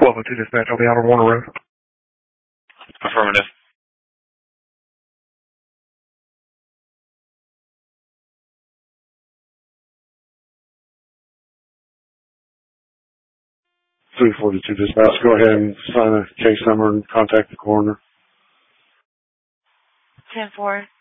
1202 dispatch, I'll be out on Warner Road. Affirmative. .342 dispatch, go ahead and sign a case number and contact the coroner. 10-4.